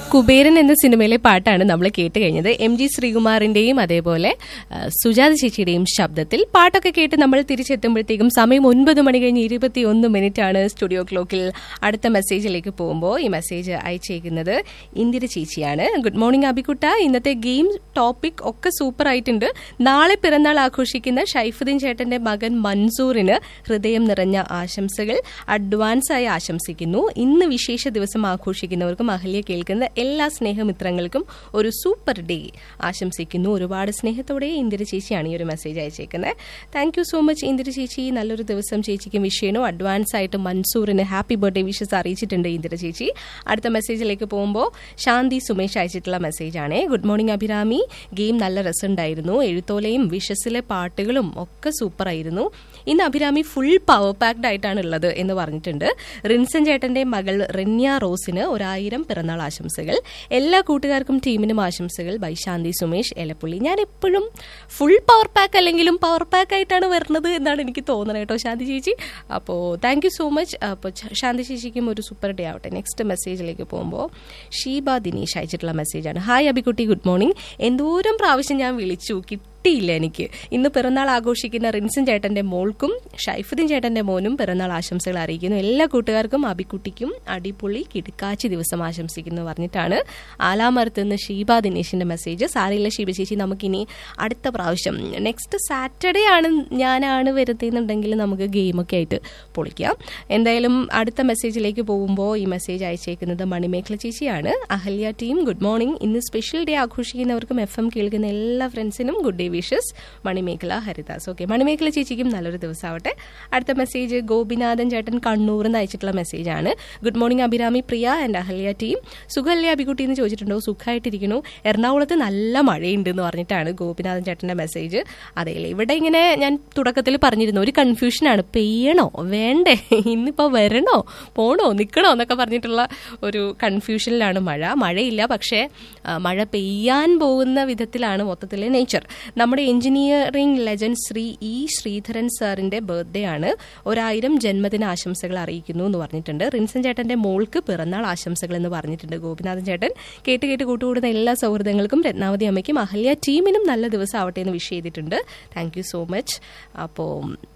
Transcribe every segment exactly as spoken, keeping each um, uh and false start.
കുബേരൻ എന്ന സിനിമയിലെ പാട്ടാണ് നമ്മൾ കേട്ട് കഴിഞ്ഞത്. എം ജി ശ്രീകുമാറിന്റെയും അതേപോലെ സുജാത ചേച്ചിയുടെയും ശബ്ദത്തിൽ. പാട്ടൊക്കെ കേട്ട് നമ്മൾ തിരിച്ചെത്തുമ്പോഴത്തേക്കും സമയം ഒൻപത് മണി കഴിഞ്ഞ് ഇരുപത്തി ഒന്ന് മിനിറ്റ് ആണ് സ്റ്റുഡിയോ ക്ലോക്കിൽ. അടുത്ത മെസ്സേജിലേക്ക് പോകുമ്പോൾ ഈ മെസ്സേജ് അയച്ചേക്കുന്നത് ഇന്ദിര ചേച്ചിയാണ്. ഗുഡ് മോർണിംഗ് അബിക്കുട്ട, ഇന്നത്തെ ഗെയിം ടോപ്പിക് ഒക്കെ സൂപ്പർ ആയിട്ടുണ്ട്. നാളെ പിറന്നാൾ ആഘോഷിക്കുന്ന ഷൈഫുദ്ദീൻ ചേട്ടന്റെ മകൻ മൻസൂറിന് ഹൃദയം നിറഞ്ഞ ആശംസകൾ അഡ്വാൻസ് ആയി ആശംസിക്കുന്നു. ഇന്ന് വിശേഷ ദിവസം ആഘോഷിക്കുന്നവർക്കും അഹല്യ കേൾക്കുന്ന എല്ലാ സ്നേഹമിത്രങ്ങൾക്കും ഒരു സൂപ്പർ ഡേ ആശംസിക്കുന്നു. ഒരുപാട് സ്നേഹത്തോടെ ഇന്ദിര ചേച്ചിയാണ് ഈ ഒരു message അയച്ചേക്കുന്നത്. Thank you so much Indira ചേച്ചി. നല്ലൊരു ദിവസം ചേച്ചിക്കും വിഷയനോ. അഡ്വാൻസ് ആയിട്ട് മൻസൂറിന് ഹാപ്പി ബർത്ത്ഡേ വിഷസ് അറിയിച്ചിട്ടുണ്ട് ഇന്ദിര ചേച്ചി. അടുത്ത മെസ്സേജിലേക്ക് പോകുമ്പോൾ ശാന്തി സുമേഷ് അയച്ചിട്ടുള്ള മെസ്സേജാണ്. ഗുഡ് മോർണിംഗ് അഭിരാമി, ഗെയിം നല്ല രസമുണ്ടായിരുന്നു. എഴുത്തോലയും വിഷസിലെ പാട്ടുകളും ഒക്കെ സൂപ്പറായിരുന്നു. ഇന്ന് അഭിരാമി ഫുൾ പവർ പാക്ഡ് ആയിട്ടാണ് ഉള്ളത് എന്ന് പറഞ്ഞിട്ടുണ്ട്. റിൻസൻ ചേട്ടന്റെ മകൾ റെന്യ റോസിന് ഒരായിരം പിറന്നാൾ ആശംസകൾ. എല്ലാ കൂട്ടുകാർക്കും ടീമിനും ആശംസകൾ. ബൈ ശാന്തി സുമേഷ് എലപ്പുള്ളി. ഞാൻ എപ്പോഴും ഫുൾ പവർ പാക്ക് അല്ലെങ്കിലും പവർ പാക്ക് ആയിട്ടാണ് വരുന്നത് എന്നാണ് എനിക്ക് തോന്നുന്നത് കേട്ടോ ശാന്തി ചേച്ചി. അപ്പോൾ താങ്ക് യു സോ മച്ച്. അപ്പോൾ ശാന്തി ചേച്ചിക്കും ഒരു സൂപ്പർ ഡേ ആവട്ടെ. നെക്സ്റ്റ് മെസ്സേജിലേക്ക് പോകുമ്പോൾ ഷീബ ദിനേശ് അയച്ചിട്ടുള്ള മെസ്സേജാണ്. Hi അബിക്കുട്ടി, good morning. എന്തോരം പ്രാവശ്യം ഞാൻ വിളിച്ചു, കിട്ടിയില്ല എനിക്ക്. ഇന്ന് പിറന്നാൾ ആഘോഷിക്കുന്ന റിൻസൻ ചേട്ടന്റെ മോൾക്കും ഷൈഫുദ്ദീൻ ചേട്ടന്റെ മോനും പിറന്നാൾ ആശംസകൾ അറിയിക്കുന്നു. എല്ലാ കൂട്ടുകാർക്കും അബിക്കുട്ടിക്കും അടിപൊളി കിടക്കാച്ചി ദിവസം ആശംസിക്കുന്നു പറഞ്ഞിട്ടാണ് ആലാമരത്ത് നിന്ന് ഷീബ ദിനേശിന്റെ മെസ്സേജ്. സാരയില്ല ഷീബ ചേച്ചി, നമുക്കിനി അടുത്ത പ്രാവശ്യം നെക്സ്റ്റ് സാറ്റർഡേ ആണ് ഞാനാണ് വരുന്നതെന്നുണ്ടെങ്കിൽ നമുക്ക് ഗെയിമൊക്കെ ആയിട്ട് പൊളിക്കാം. എന്തായാലും അടുത്ത മെസ്സേജിലേക്ക് പോകുമ്പോൾ ഈ മെസ്സേജ് അയച്ചേക്കുന്നത് മണിമേഖല ചേച്ചിയാണ്. Ahalya team good morning. ഇന്ന് സ്പെഷ്യൽ ഡേ ആഘോഷിക്കുന്നവർക്കും എഫ് എം കേൾക്കുന്ന എല്ലാ ഫ്രണ്ട്സിനും good day wishes. Manimekalai Haridas. Okay, Manimekalai ചേച്ചിക്കും നല്ലൊരു ദിവസമാവട്ടെ. അടുത്ത മെസ്സേജ് ഗോപിനാഥൻ ചേട്ടൻ കണ്ണൂർ എന്ന് അയച്ചിട്ടുള്ള മെസ്സേജാണ്. Good morning Abhirami, Priya and Ahalya team. സുഖല്ലേ അഭികുട്ടി എന്ന് ചോദിച്ചിട്ടുണ്ടോ? സുഖമായിട്ടിരിക്കുന്നു. എറണാകുളത്ത് നല്ല മഴയുണ്ട് എന്ന് പറഞ്ഞിട്ടാണ് ഗോപിനാഥൻ ചേട്ടന്റെ മെസ്സേജ്. അതെയല്ലേ, ഇവിടെ ഇങ്ങനെ ഞാൻ തുടക്കത്തിൽ പറഞ്ഞിരുന്നു ഒരു കൺഫ്യൂഷനാണ്, പെയ്യണോ വേണ്ടേ, ഇന്നിപ്പോ വരണോ പോണോ നിൽക്കണോ എന്നൊക്കെ പറഞ്ഞിട്ടുള്ള ഒരു കൺഫ്യൂഷനിലാണ് മഴ. മഴയില്ല, പക്ഷേ മഴ പെയ്യാൻ പോകുന്ന വിധത്തിലാണ് മൊത്തത്തിലെ നേച്ചർ. നമ്മുടെ engineering legend Shri E Sreedharan സാറിന്റെ ബർത്ത്ഡേ ആണ്. ഒരായിരം ജന്മദിന ആശംസകൾ അറിയിക്കുന്നു എന്ന് പറഞ്ഞിട്ടുണ്ട്. റിൻസൻ ചേട്ടന്റെ മോൾക്ക് പിറന്നാൾ ആശംസകൾ എന്ന് പറഞ്ഞിട്ടുണ്ട് ഗോപിനാഥൻ ചേട്ടൻ. കേട്ട് കേട്ട് കൂട്ടുകൂടുന്ന എല്ലാ സൗഹൃദങ്ങൾക്കും രത്നാവതി അമ്മയ്ക്കും അഹല്യ ടീമിനും നല്ല ദിവസം ആവട്ടെ എന്ന് വിഷ് ചെയ്തിട്ടുണ്ട്. Thank you so much. അപ്പോൾ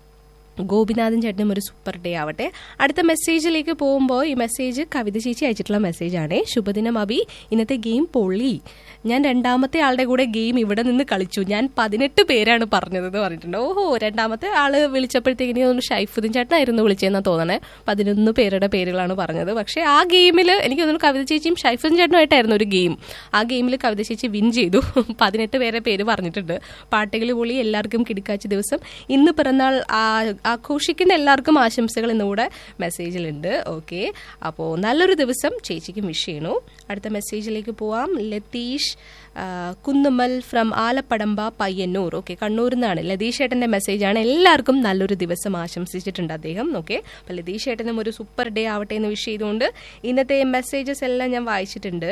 ഗോപിനാഥൻ ചേട്ടനും ഒരു സൂപ്പർ ഡേ ആവട്ടെ. അടുത്ത മെസ്സേജിലേക്ക് പോകുമ്പോൾ ഈ മെസ്സേജ് കവിത ചേച്ചി അയച്ചിട്ടുള്ള മെസ്സേജാണ്. ശുഭദിനം അബി, ഇന്നത്തെ ഗെയിം പൊള്ളി. ഞാൻ രണ്ടാമത്തെ ആളുടെ കൂടെ ഗെയിം ഇവിടെ നിന്ന് കളിച്ചു. ഞാൻ പതിനെട്ട് പേരാണ് പറഞ്ഞതെന്ന് പറഞ്ഞിട്ടുണ്ട്. ഓഹോ, രണ്ടാമത്തെ ആള് വിളിച്ചപ്പോഴത്തേക്കിനും ഒന്ന് ഷൈഫുദ്ദീൻ ചേട്ടനായിരുന്നു വിളിച്ചതെന്നാണ് തോന്നണേ. പതിനൊന്ന് പേരുടെ പേരുകളാണ് പറഞ്ഞത്. പക്ഷേ ആ ഗെയിമിൽ എനിക്ക് തോന്നുന്നു കവിത ചേച്ചിയും ഷൈഫുദ്ദീൻ ചേട്ടനുമായിട്ടായിരുന്നു ഒരു ഗെയിം. ആ ഗെയിമിൽ കവിത ചേച്ചി വിൻ ചെയ്തു. പതിനെട്ട് പേരെ പേര് പറഞ്ഞിട്ടുണ്ട്. പാട്ടുകൾ പൊളി, എല്ലാവർക്കും കിടക്കാച്ച ദിവസം. ഇന്ന് പിറന്നാൾ ആഘോഷിക്കുന്ന എല്ലാവർക്കും ആശംസകൾ എന്നുകൂടെ മെസ്സേജിലുണ്ട്. ഓക്കെ, അപ്പോൾ നല്ലൊരു ദിവസം ചേച്ചിക്കും വിഷ് ചെയ്യണു. അടുത്ത മെസ്സേജിലേക്ക് പോവാം. ലതീഷ് കുന്നുമ്മൽ ഫ്രം ആലപ്പടമ്പ പയ്യന്നൂർ. ഓക്കെ, കണ്ണൂരിൽ നിന്നാണ് ലതീഷ് ഏട്ടന്റെ മെസ്സേജാണ്. എല്ലാവർക്കും നല്ലൊരു ദിവസം ആശംസിച്ചിട്ടുണ്ട് അദ്ദേഹം. ഓക്കെ, അപ്പോൾ ലതീഷ് ഏട്ടനും ഒരു സൂപ്പർ ഡേ ആവട്ടെ എന്ന് വിഷ് ചെയ്തുകൊണ്ട് ഇന്നത്തെ മെസ്സേജസ് എല്ലാം ഞാൻ വായിച്ചിട്ടുണ്ട്.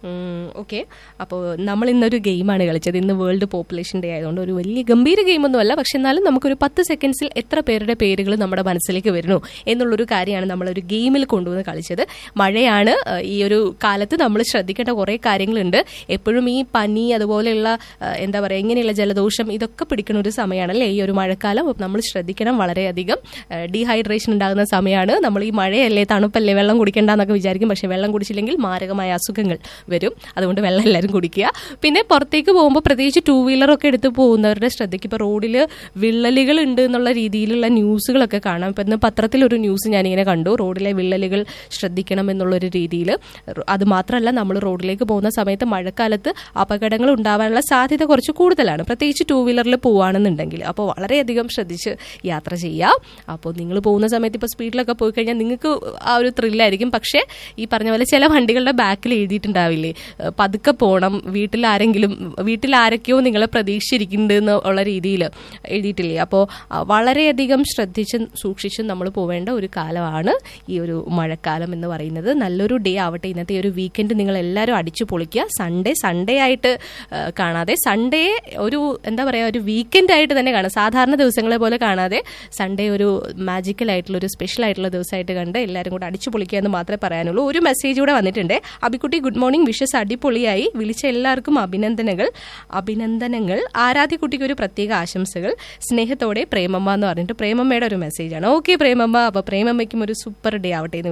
ഓക്കെ, അപ്പോൾ നമ്മൾ ഇന്നൊരു ഗെയിമാണ് കളിച്ചത്. ഇന്ന് വേൾഡ് പോപ്പുലേഷൻ ഡേ ആയതുകൊണ്ട് ഒരു വലിയ ഗംഭീര ഗെയിമൊന്നുമല്ല, പക്ഷെ എന്നാലും നമുക്കൊരു പത്ത് സെക്കൻഡ്സിൽ എത്ര പേരുടെ പേരുകൾ നമ്മുടെ മനസ്സിലേക്ക് വരുന്നു എന്നുള്ളൊരു കാര്യമാണ് നമ്മളൊരു ഗെയിമിൽ കൊണ്ടുവന്ന് കളിച്ചത്. മഴയാണ്, ഈ ഒരു കാലത്ത് നമ്മൾ ശ്രദ്ധിക്കേണ്ട കുറേ കാര്യങ്ങളുണ്ട്. എപ്പോഴും ഈ പനി അതുപോലെയുള്ള എന്താ പറയുക ഇങ്ങനെയുള്ള ജലദോഷം ഇതൊക്കെ പിടിക്കുന്ന ഒരു സമയമാണല്ലേ ഈ ഒരു മഴക്കാലം. അപ്പോൾ നമ്മൾ ശ്രദ്ധിക്കണം വളരെയധികം. ഡീഹൈഡ്രേഷൻ ഉണ്ടാകുന്ന സമയമാണ്. നമ്മൾ ഈ മഴയല്ലേ തണുപ്പല്ലേ വെള്ളം കുടിക്കേണ്ടെന്നൊക്കെ വിചാരിക്കും, പക്ഷെ വെള്ളം കുടിച്ചില്ലെങ്കിൽ മാരകമായ അസുഖങ്ങൾ വരും. അതുകൊണ്ട് വെള്ളം എല്ലാവരും കുടിക്കുക. പിന്നെ പുറത്തേക്ക് പോകുമ്പോൾ പ്രത്യേകിച്ച് ടൂ വീലറൊക്കെ എടുത്ത് പോകുന്നവരുടെ ശ്രദ്ധയ്ക്ക് ഇപ്പോൾ റോഡിൽ വിള്ളലുകൾ ഉണ്ട് എന്നുള്ള രീതിയിലുള്ള ന്യൂസുകളൊക്കെ കാണാം. ഇപ്പം ഇന്ന് പത്രത്തിലൊരു ന്യൂസ് ഞാനിങ്ങനെ കണ്ടു, റോഡിലെ വിള്ളലുകൾ ശ്രദ്ധിക്കണം എന്നുള്ളൊരു രീതിയിൽ. അത് മാത്രമല്ല, നമ്മൾ റോഡിലേക്ക് പോകുന്ന സമയത്ത് മഴക്കാലത്ത് അപകടങ്ങൾ ഉണ്ടാവാനുള്ള സാധ്യത കുറച്ച് കൂടുതലാണ്, പ്രത്യേകിച്ച് ടൂ വീലറിൽ പോവുകയാണെന്നുണ്ടെങ്കിൽ. അപ്പോൾ വളരെയധികം ശ്രദ്ധിച്ച് യാത്ര ചെയ്യുക. അപ്പോൾ നിങ്ങൾ പോകുന്ന സമയത്ത് ഇപ്പോൾ സ്പീഡിലൊക്കെ പോയി കഴിഞ്ഞാൽ നിങ്ങൾക്ക് ആ ഒരു ത്രില്ലായിരിക്കും. പക്ഷേ ഈ പറഞ്ഞ പോലെ ചില വണ്ടികളുടെ ബാക്കിൽ എഴുതിയിട്ടുണ്ടാവില്ലേ പതുക്കെ പോകണം, വീട്ടിൽ ആരെങ്കിലും വീട്ടിൽ ആരൊക്കെയോ നിങ്ങളെ പ്രതീക്ഷിച്ചിരിക്കുന്നുണ്ട് എന്നുള്ള രീതിയിൽ എഴുതിയിട്ടില്ലേ. അപ്പോൾ വളരെയധികം പ്രത്യേകം ശ്രദ്ധിച്ചും സൂക്ഷിച്ചും നമ്മൾ പോവേണ്ട ഒരു കാലമാണ് ഈ ഒരു മഴക്കാലം എന്ന് പറയുന്നത്. നല്ലൊരു ഡേ ആവട്ടെ ഇന്നത്തെ ഒരു വീക്കെൻഡ്. നിങ്ങൾ എല്ലാവരും അടിച്ചു പൊളിക്കുക. സൺഡേ സൺഡേ ആയിട്ട് കാണാതെ, സൺഡേ ഒരു എന്താ പറയുക ഒരു വീക്കെൻഡ് ആയിട്ട് തന്നെ കാണാം. സാധാരണ ദിവസങ്ങളെ പോലെ കാണാതെ സൺഡേ ഒരു മാജിക്കൽ ആയിട്ടുള്ള ഒരു സ്പെഷ്യൽ ആയിട്ടുള്ള ദിവസമായിട്ട് കണ്ട് എല്ലാവരും കൂടെ അടിച്ചു പൊളിക്കുക എന്ന് മാത്രമേ പറയാനുള്ളൂ. ഒരു മെസ്സേജ് കൂടെ വന്നിട്ടുണ്ട്. അബിക്കുട്ടി ഗുഡ് മോർണിംഗ്, വിഷസ് അടിപൊളിയായി, വിളിച്ച എല്ലാവർക്കും അഭിനന്ദനങ്ങൾ അഭിനന്ദനങ്ങൾ ആരാധ്യക്കുട്ടിക്ക് ഒരു പ്രത്യേക ആശംസകൾ, സ്നേഹത്തോടെ പ്രേമമ്മ എന്ന് പറഞ്ഞിട്ട് പ്രേമമ്മയുടെ ഒരു മെസ്സേജാണ്. ഓക്കെ പ്രേമമ്മ, അപ്പോൾ പ്രേമമ്മയ്ക്കും ഒരു സൂപ്പർ ഡേ ആവട്ടെ എന്ന്